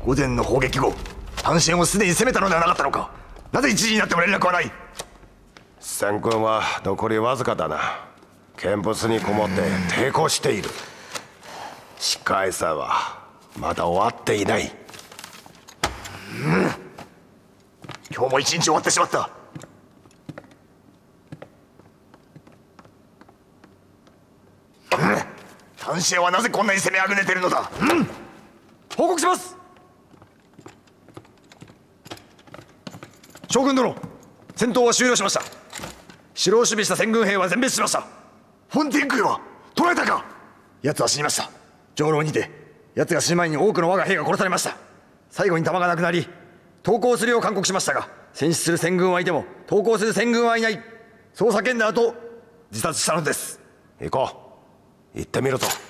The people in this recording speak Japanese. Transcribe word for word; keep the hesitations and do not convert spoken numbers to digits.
御前の砲撃後、丹心をすでに攻めたのではなかったのか。なぜ一時になっても連絡はない。 戦軍は残りわずかだな。見物にこもって抵抗している。しかしさはまだ終わっていない。 うん、今日も一日終わってしまった。丹心はなぜこんなに攻めあぐねてるのだ。うん、報告します。将軍殿、戦闘は終了しました。城を守備した戦軍兵は全滅しました。フォンティンクは捕らえたか。奴は死にました。上楼にて奴が死ぬ前に多くの我が兵が殺されました。最後に弾がなくなり投降するよう勧告しましたが、戦死する戦軍はいても投降する戦軍はいない、そう叫んだ後自殺したのです。 行こう。行ってみるぞ。